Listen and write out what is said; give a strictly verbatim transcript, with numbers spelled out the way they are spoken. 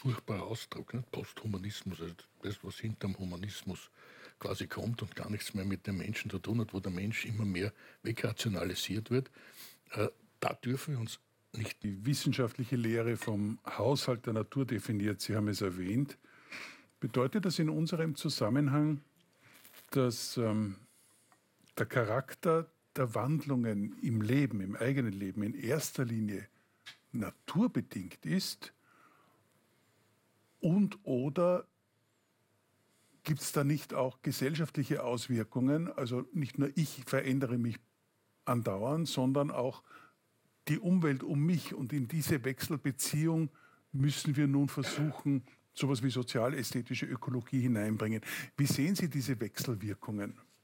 furchtbarer Ausdruck, ne? Posthumanismus, also das, was hinterm Humanismus quasi kommt und gar nichts mehr mit dem Menschen zu tun hat, wo der Mensch immer mehr wegrationalisiert wird. Äh, da dürfen wir uns nicht... Die wissenschaftliche Lehre vom Haushalt der Natur definiert, Sie haben es erwähnt. Bedeutet das in unserem Zusammenhang, dass ähm, der Charakter der Wandlungen im Leben, im eigenen Leben in erster Linie naturbedingt ist? Und oder gibt es da nicht auch gesellschaftliche Auswirkungen? Also nicht nur ich verändere mich andauernd, sondern auch die Umwelt um mich. Und in diese Wechselbeziehung müssen wir nun versuchen, sowas wie sozial-ästhetische Ökologie hineinbringen. Wie sehen Sie diese Wechselwirkungen?